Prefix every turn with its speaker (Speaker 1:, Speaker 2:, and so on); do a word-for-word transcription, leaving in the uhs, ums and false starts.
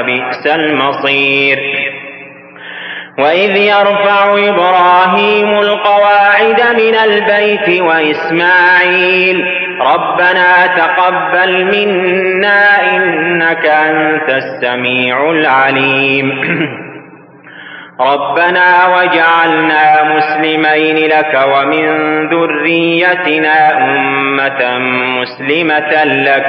Speaker 1: بئس المصير. وإذ يرفع إبراهيم القواعد من البيت وإسماعيل ربنا تقبل منا إنك أنت السميع العليم ربنا واجعلنا مسلمين لك ومن ذريتنا أمة مسلمة لك